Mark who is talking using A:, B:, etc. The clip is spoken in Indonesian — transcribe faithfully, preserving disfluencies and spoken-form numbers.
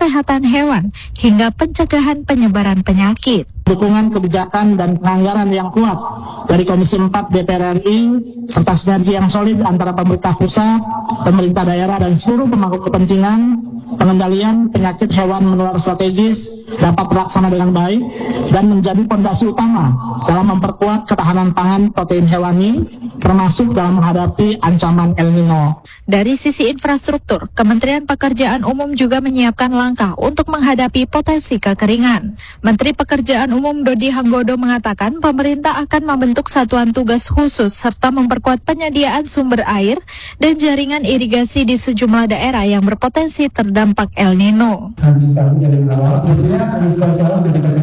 A: kesehatan hewan, hingga pencegahan penyebaran penyakit.
B: Dukungan kebijakan dan penganggaran yang kuat dari Komisi empat D P R R I serta sinergi yang solid antara pemerintah pusat, pemerintah daerah dan seluruh pemangku kepentingan, pengendalian penyakit hewan menular strategis dapat terlaksana dengan baik dan menjadi fondasi utama dalam memperkuat ketahanan pangan protein hewani, termasuk dalam menghadapi ancaman El Nino.
A: Dari sisi infrastruktur, Kementerian Pekerjaan Umum juga menyiapkan langkah untuk menghadapi potensi kekeringan. Menteri Pekerjaan Umum Dodi Hanggodo mengatakan pemerintah akan membentuk satuan tugas khusus serta memperkuat penyediaan sumber air dan jaringan irigasi di sejumlah daerah yang berpotensi terdampak El Nino.